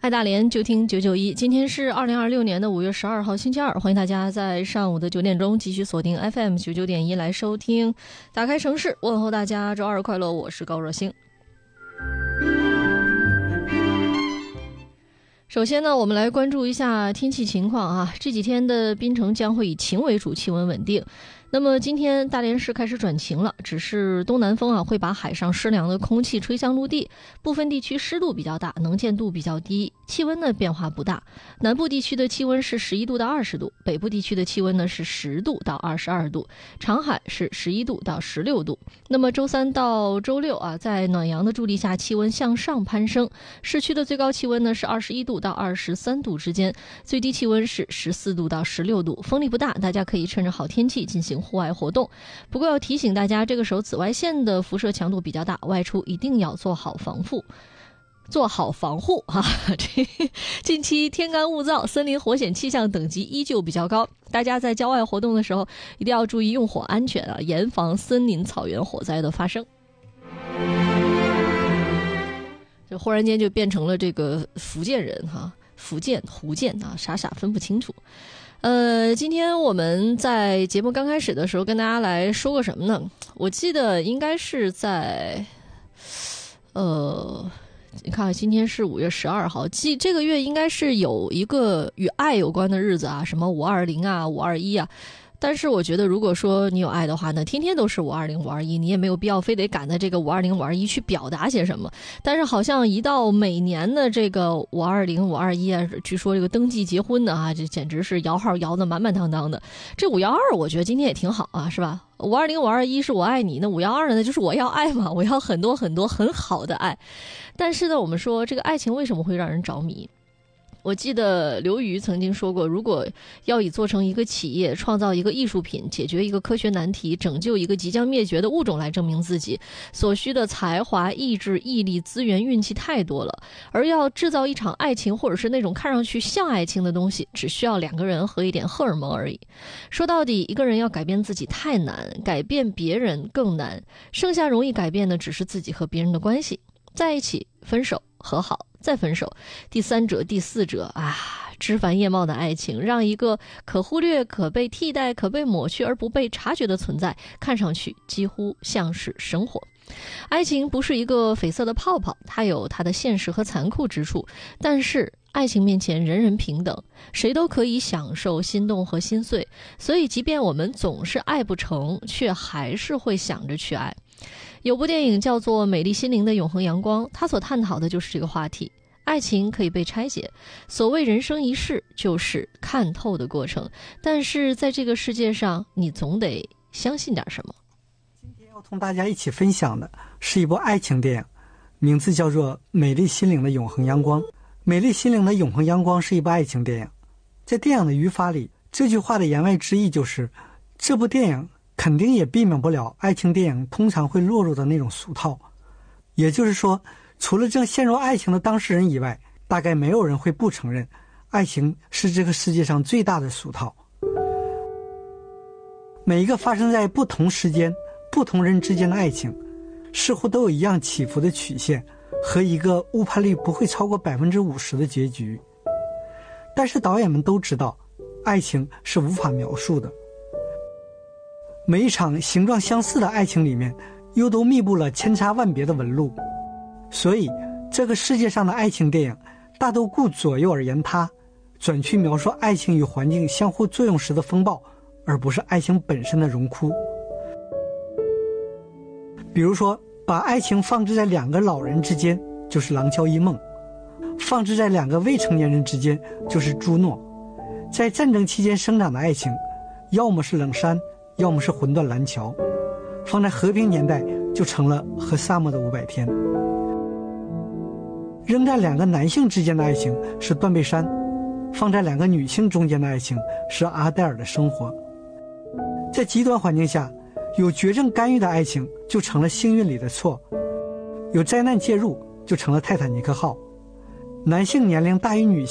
爱大连就听991，今天是2026年的5月12号星期二，欢迎大家在上午的9点钟继续锁定 FM 99.1来收听打开城市，问候大家周二快乐，我是高若星。首先呢，我们来关注一下天气情况啊，这几天的槟城将会以晴为主，气温稳定。那么今天大连市开始转晴了，只是东南风会把海上湿凉的空气吹向陆地，部分地区湿度比较大，能见度比较低，气温呢变化不大。南部地区的气温是11度到20度，北部地区的气温呢是10度到22度，长海是11度到16度。那么周三到周六在暖阳的助力下，气温向上攀升，市区的最高气温呢是21度到23度之间，最低气温是14度到16度，风力不大，大家可以趁着好天气进行户外活动。不过要提醒大家，这个时候紫外线的辐射强度比较大，外出一定要做好防护近期天干物燥，森林火险气象等级依旧比较高，大家在郊外活动的时候一定要注意用火安全严防森林草原火灾的发生。这忽然间就变成了这个福建人福建福建傻分不清楚。今天我们在节目刚开始的时候跟大家来说个什么呢？我记得应该是在你看今天是5月12号，这个月应该是有一个与爱有关的日子什么520 521但是我觉得如果说你有爱的话呢，天天都是520 521，你也没有必要非得赶在这个520 521去表达些什么。但是好像一到每年的这个520 521据说这个登记结婚的这简直是摇号摇得满满当当的。这512我觉得今天也挺好是吧？520 521是我爱你，那512呢就是我要爱嘛，我要很多很多很好的爱。但是呢，我们说这个爱情为什么会让人着迷？我记得刘瑜曾经说过，如果要以做成一个企业，创造一个艺术品，解决一个科学难题，拯救一个即将灭绝的物种来证明自己，所需的才华、意志、毅力、资源、运气太多了。而要制造一场爱情，或者是那种看上去像爱情的东西，只需要2个人和一点荷尔蒙而已。说到底，一个人要改变自己太难，改变别人更难，剩下容易改变的只是自己和别人的关系。在一起，分手，和好，再分手，第3者、第4者枝繁叶茂的爱情，让一个可忽略、可被替代、可被抹去而不被察觉的存在，看上去几乎像是生活。爱情不是一个绯色的泡泡，它有它的现实和残酷之处，但是爱情面前人人平等，谁都可以享受心动和心碎，所以即便我们总是爱不成，却还是会想着去爱。有部电影叫做《美丽心灵的永恒阳光》，它所探讨的就是这个话题。爱情可以被拆解，所谓人生一世就是看透的过程，但是在这个世界上，你总得相信点什么。 今天要同大家一起分享的是一部爱情电影，名字叫做《美丽心灵的永恒阳光》。《美丽心灵的永恒阳光》是一部爱情电影，在电影的语法里，这句话的言外之意就是这部电影肯定也避免不了爱情电影通常会落入的那种俗套，也就是说，除了正陷入爱情的当事人以外，大概没有人会不承认爱情是这个世界上最大的俗套。每一个发生在不同时间、不同人之间的爱情，似乎都有一样起伏的曲线和一个误判率不会超过 50% 的结局。但是导演们都知道，爱情是无法描述的。每一场形状相似的爱情里面，又都密布了千差万别的纹路。所以这个世界上的爱情电影大都顾左右而言他，转去描述爱情与环境相互作用时的风暴，而不是爱情本身的荣枯。比如说，把爱情放置在2个老人之间，就是廊桥遗梦；放置在2个未成年人之间，就是朱诺。在战争期间生长的爱情，要么是冷杉，要么是魂断蓝桥；放在和平年代，就成了和萨默的500天。扔在2个男性之间的爱情是断背山，放在2个女性中间的爱情是阿黛尔的生活。在极端环境下，有绝症干预的爱情就成了幸运里的错，有灾难介入就成了泰坦尼克号。男性年龄大于女性